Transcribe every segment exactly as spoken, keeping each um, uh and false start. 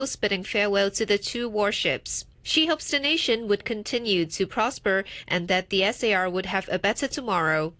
bidding farewell to the two warships. She hopes the nation would continue to prosper and that the S A R would have a better tomorrow.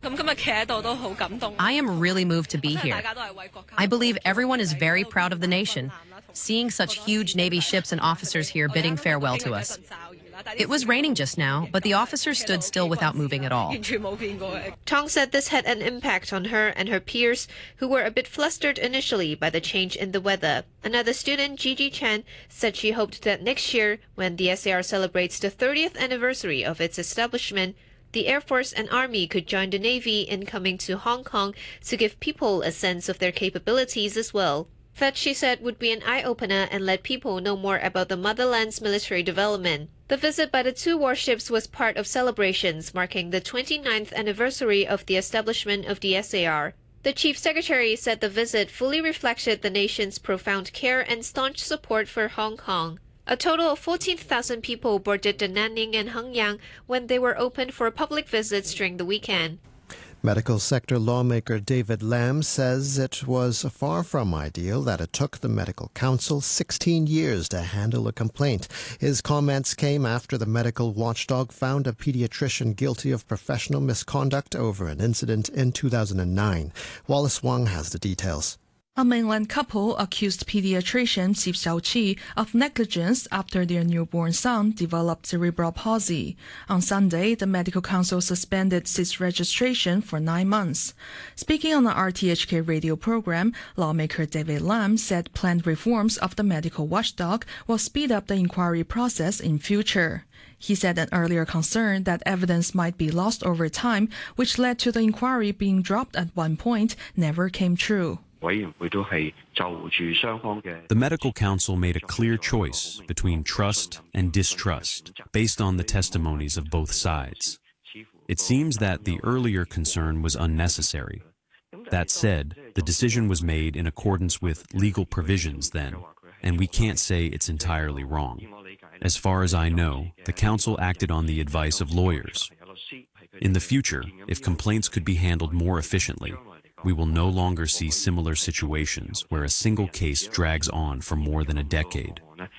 I am really moved to be here. I believe everyone is very proud of the nation, seeing such huge Navy ships and officers here bidding farewell to us. It was raining just now, but the officers stood still without moving at all. Tong said this had an impact on her and her peers, who were a bit flustered initially by the change in the weather. Another student, Gigi Chen, said she hoped that next year, when the S A R celebrates the thirtieth anniversary of its establishment, the Air Force and Army could join the Navy in coming to Hong Kong to give people a sense of their capabilities as well. That, she said, would be an eye-opener and let people know more about the motherland's military development. The visit by the two warships was part of celebrations marking the twenty-ninth anniversary of the establishment of the S A R. The Chief Secretary said the visit fully reflected the nation's profound care and staunch support for Hong Kong. A total of fourteen thousand people boarded the Nanning and Hengyang when they were opened for public visits during the weekend. Medical sector lawmaker David Lam says it was far from ideal that it took the Medical Council sixteen years to handle a complaint. His comments came after the medical watchdog found a pediatrician guilty of professional misconduct over an incident in two thousand nine. Wallace Wang has the details. A mainland couple accused pediatrician Xi Xiaoqi of negligence after their newborn son developed cerebral palsy. On Sunday, the Medical Council suspended Xi's registration for nine months. Speaking on the R T H K radio program, lawmaker David Lam said planned reforms of the medical watchdog will speed up the inquiry process in future. He said an earlier concern that evidence might be lost over time, which led to the inquiry being dropped at one point, never came true. The Medical Council made a clear choice between trust and distrust based on the testimonies of both sides. It seems that the earlier concern was unnecessary. That said, the decision was made in accordance with legal provisions then, and we can't say it's entirely wrong. As far as I know, the Council acted on the advice of lawyers. In the future, if complaints could be handled more efficiently, we will no longer see similar situations where a single case drags on for more than a decade.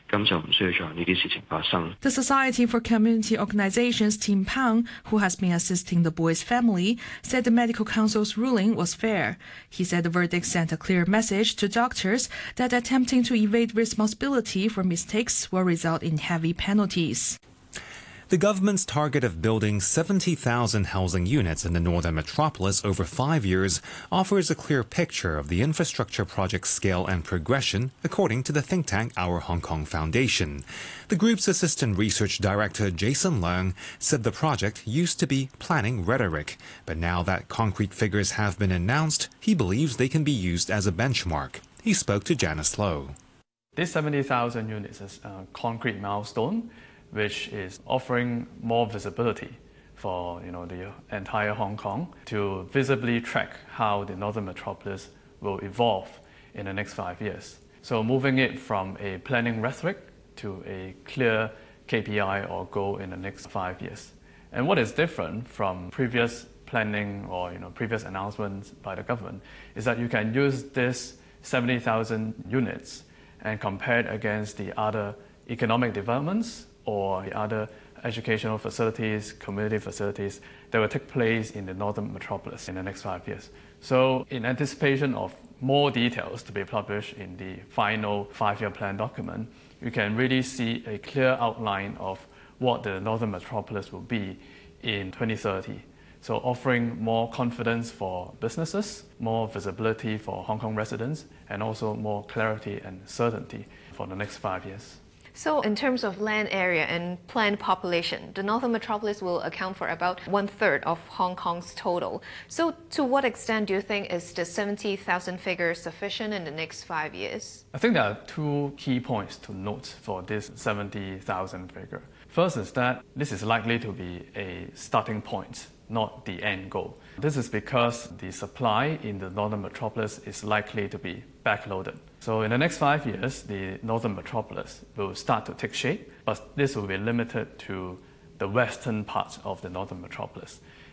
The Society for Community Organizations Tim Pang, who has been assisting the boy's family, said the Medical Council's ruling was fair. He said the verdict sent a clear message to doctors that attempting to evade responsibility for mistakes will result in heavy penalties. The government's target of building seventy thousand housing units in the northern metropolis over five years offers a clear picture of the infrastructure project's scale and progression, according to the think tank Our Hong Kong Foundation. The group's assistant research director Jason Leung said the project used to be planning rhetoric, but now that concrete figures have been announced, he believes they can be used as a benchmark. He spoke to Janice Low. This seventy thousand units is a concrete milestone, which is offering more visibility for you know, the entire Hong Kong to visibly track how the northern metropolis will evolve in the next five years. So moving it from a planning rhetoric to a clear K P I or goal in the next five years. And what is different from previous planning or you know, previous announcements by the government is that you can use this seventy thousand units and compare it against the other economic developments or the other educational facilities, community facilities that will take place in the northern metropolis in the next five years. So in anticipation of more details to be published in the final five-year plan document, you can really see a clear outline of what the northern metropolis will be in twenty thirty. So offering more confidence for businesses, more visibility for Hong Kong residents, and also more clarity and certainty for the next five years. So in terms of land area and planned population, the northern metropolis will account for about one-third of Hong Kong's total. So to what extent do you think is the seventy thousand figure sufficient in the next five years? I think there are two key points to note for this seventy thousand figure. First is that this is likely to be a starting point, not the end goal. This is because the supply in the northern metropolis is likely to be backloaded. So in the next five years, the northern metropolis will start to take shape, but this will be limited to the western part of the northern metropolis.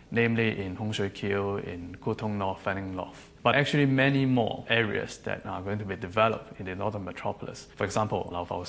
namely in Hung Shui Kiu, in Kutong North, Fanning North. But actually many more areas that are going to be developed in the northern metropolis. For example, Laofao